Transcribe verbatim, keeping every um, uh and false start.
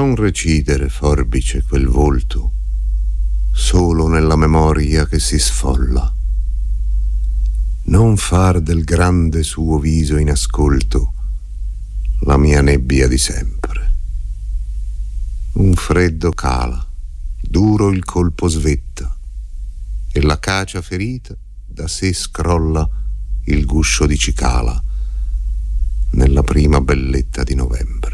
Non recidere, forbice, quel volto, solo nella memoria che si sfolla. Non far del grande suo viso in ascolto la mia nebbia di sempre. Un freddo cala, duro il colpo svetta, e l'acacia ferita da sé scrolla il guscio di cicala nella prima belletta di novembre.